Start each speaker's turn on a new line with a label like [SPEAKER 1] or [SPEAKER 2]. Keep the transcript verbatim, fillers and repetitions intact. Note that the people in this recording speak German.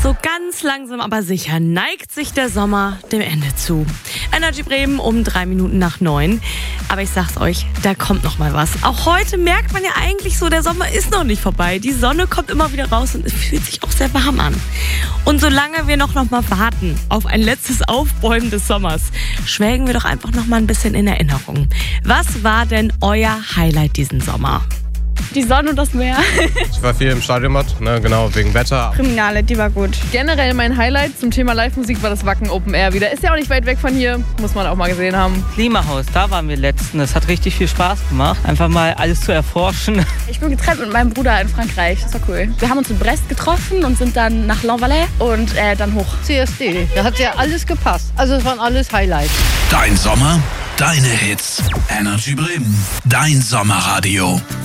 [SPEAKER 1] So ganz langsam aber sicher neigt sich der Sommer dem Ende zu. Energy Bremen um drei Minuten nach neun. Aber ich sag's euch, da kommt noch mal was. Auch heute merkt man ja eigentlich so, der Sommer ist noch nicht vorbei. Die Sonne kommt immer wieder raus und es fühlt sich auch sehr warm an. Und solange wir noch, noch mal warten auf ein letztes Aufbäumen des Sommers, schwelgen wir doch einfach noch mal ein bisschen in Erinnerung. Was war denn euer Highlight diesen Sommer?
[SPEAKER 2] Die Sonne und das Meer.
[SPEAKER 3] Ich war viel im Stadion, ne, genau, wegen Wetter.
[SPEAKER 2] Kriminale, die war gut.
[SPEAKER 4] Generell mein Highlight zum Thema Live-Musik war das Wacken Open Air wieder. Ist ja auch nicht weit weg von hier, muss man auch mal gesehen haben.
[SPEAKER 5] Klimahaus, da waren wir letztens. Das hat richtig viel Spaß gemacht, einfach mal alles zu erforschen.
[SPEAKER 2] Ich bin getrennt mit meinem Bruder in Frankreich, das war cool. Wir haben uns in Brest getroffen und sind dann nach L'Envalais und äh, dann hoch.
[SPEAKER 6] C S D, da hat ja alles gepasst. Also es waren alles Highlights.
[SPEAKER 7] Dein Sommer, deine Hits. Energy Bremen, dein Sommerradio.